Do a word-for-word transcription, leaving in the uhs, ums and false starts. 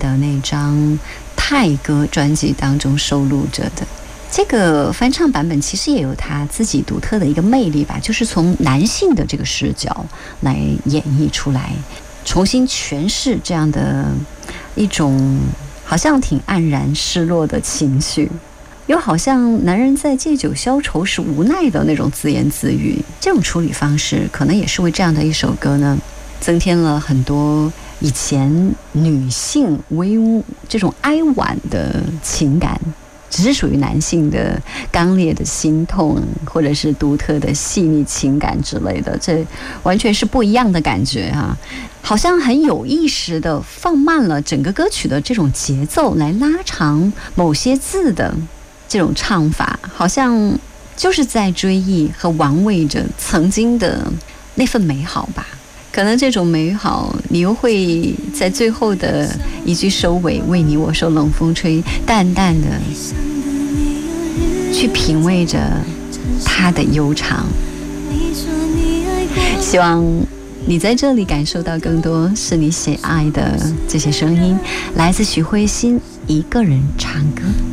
的那张泰歌专辑当中收录着的。这个翻唱版本其实也有他自己独特的一个魅力吧，就是从男性的这个视角来演绎出来，重新诠释这样的一种好像挺黯然失落的情绪，又好像男人在借酒消愁时无奈的那种自言自语。这种处理方式可能也是为这样的一首歌呢增添了很多以前女性威武这种哀婉的情感，只是属于男性的刚烈的心痛，或者是独特的细腻情感之类的，这完全是不一样的感觉啊！好像很有意识的放慢了整个歌曲的这种节奏，来拉长某些字的这种唱法，好像就是在追忆和玩味着曾经的那份美好吧。可能这种美好你又会在最后的一句收尾，为你我受冷风吹，淡淡的去品味着它的悠长。希望你在这里感受到更多是你喜爱的这些声音，来自许慧欣一个人唱歌。